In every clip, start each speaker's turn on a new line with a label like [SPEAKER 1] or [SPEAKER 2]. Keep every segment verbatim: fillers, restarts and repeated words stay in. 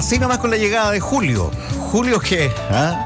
[SPEAKER 1] así nomás con la llegada de Julio. Julio que ¿ah?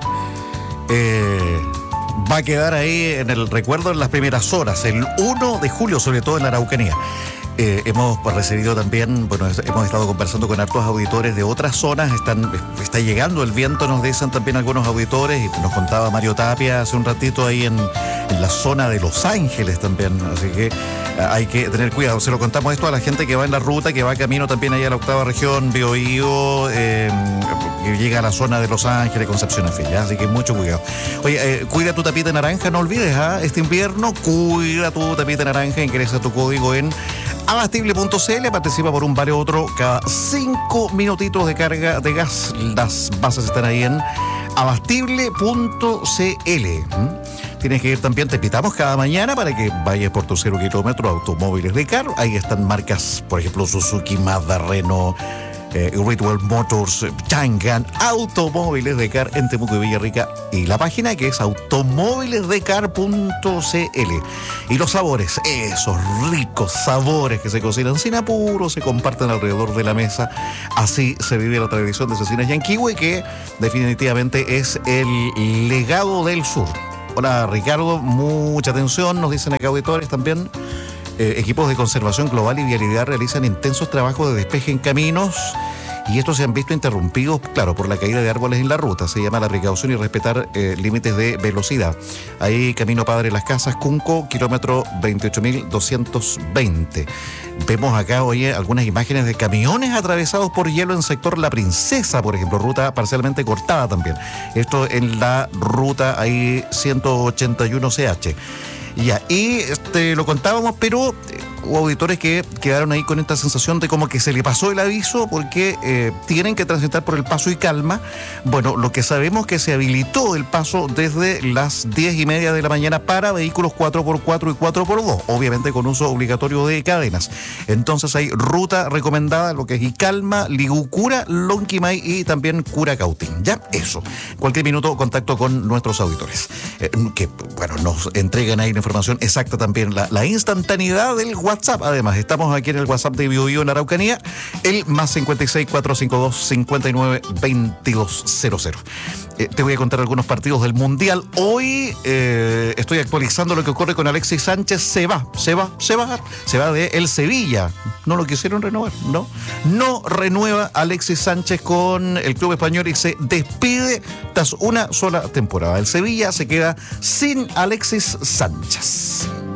[SPEAKER 1] eh, va a quedar ahí en el recuerdo en las primeras horas, el uno de julio, sobre todo en la Araucanía. Eh, hemos pues, recibido también, bueno, hemos estado conversando con hartos auditores de otras zonas, están, está llegando el viento, nos dicen también algunos auditores, y nos contaba Mario Tapia hace un ratito ahí en, en la zona de Los Ángeles también, así que eh, hay que tener cuidado. Se lo contamos esto a la gente que va en la ruta, que va camino también allá a la octava región, Biobío, eh, que llega a la zona de Los Ángeles, Concepción, en fin, ¿ya? Así que mucho cuidado. Oye, eh, cuida tu tapita naranja, no olvides, ¿ah? Este invierno, cuida tu tapita naranja, ingresa tu código en abastible punto c l, participa por un vale otro cada cinco minutitos de carga de gas. Las bases están ahí en abastible punto c l. ¿Mm? Tienes que ir también, te invitamos cada mañana para que vayas por tu cero kilómetro Automóviles de Car. Ahí están marcas, por ejemplo, Suzuki, Mazda, Renault, Eh, Ritual Motors, Changan, Automóviles de Car en Temuco y Villarrica, y la página que es automóviles de car punto c l. Y los sabores, esos ricos sabores que se cocinan sin apuro, se comparten alrededor de la mesa. Así se vive la tradición de Cecinas Yanquihue, que definitivamente es el legado del sur. Hola Ricardo, mucha atención, nos dicen acá auditores también. Eh, equipos de conservación global y vialidad realizan intensos trabajos de despeje en caminos, y estos se han visto interrumpidos, claro, por la caída de árboles en la ruta. Se llama la precaución y respetar eh, límites de velocidad. Ahí Camino Padre Las Casas, Cunco, kilómetro veintiocho mil doscientos veinte. Vemos acá, oye, algunas imágenes de camiones atravesados por hielo en sector La Princesa, por ejemplo, ruta parcialmente cortada también. Esto en la ruta ahí ciento ochenta y uno C H. Ya, y este, lo contábamos, pero eh, hubo auditores que quedaron ahí con esta sensación de como que se le pasó el aviso porque eh, tienen que transitar por el Paso y Calma. Bueno, lo que sabemos es que se habilitó el paso desde las diez y media de la mañana para vehículos cuatro por cuatro y cuatro por dos, obviamente con uso obligatorio de cadenas. Entonces hay ruta recomendada, lo que es Icalma, Ligucura, Lonquimay y también Curacautín. Ya, eso. Cualquier minuto, contacto con nuestros auditores, eh, que, bueno, nos entregan ahí la información exacta también, la, la instantaneidad del WhatsApp. Además, estamos aquí en el WhatsApp de Biobío en Araucanía, el más cincuenta y seis, cuatrocientos cincuenta y dos, cincuenta y nueve, veintidós cero cero. Eh, te voy a contar algunos partidos del Mundial. Hoy eh, estoy actualizando lo que ocurre con Alexis Sánchez. Se va, se va, se va, se va de el Sevilla. No lo quisieron renovar, ¿no? No renueva Alexis Sánchez con el club español y se despide tras una sola temporada. El Sevilla se queda sin Alexis Sánchez.